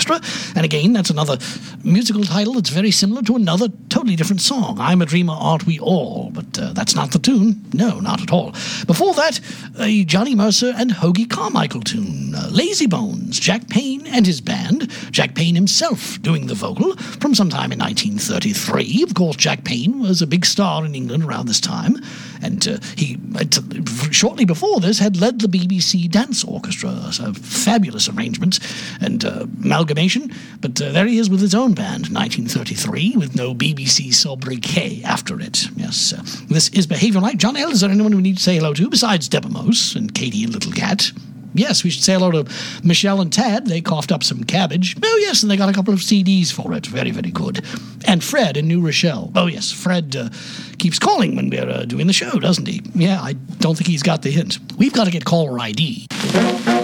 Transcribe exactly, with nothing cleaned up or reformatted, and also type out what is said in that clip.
Orchestra. And again, that's another musical title that's very similar to another totally different song. I'm a Dreamer, Aren't We All? But uh, that's not the tune. No, not at all. Before that, a Johnny Mercer and Hoagie Carmichael tune. Uh, Lazy Bones, Jack Payne and his band. Jack Payne himself doing the vocal from sometime in nineteen thirty-three. Of course, Jack Payne was a big star in England around this time. And uh, he, uh, shortly before this, had led the B B C Dance Orchestra. So fabulous arrangement and uh, amalgamation. But uh, there he is with his own band, nineteen thirty-three, with no B B C sobriquet after it. Yes, uh, this is Behaviour Night. John L., is there anyone we need to say hello to besides Deborah Mose and Katie and Little Cat? Yes, we should say hello to Michelle and Tad. They coughed up some cabbage. Oh, yes, and they got a couple of C Ds for it. Very, very good. And Fred in New Rochelle. Oh, yes, Fred uh, keeps calling when we're uh, doing the show, doesn't he? Yeah, I don't think he's got the hint. We've got to get caller I D.